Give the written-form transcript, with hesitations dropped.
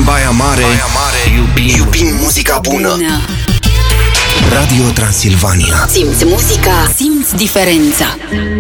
În Baia Mare, iubim muzica bună. Radio Transilvania. Simți muzica, simți diferența.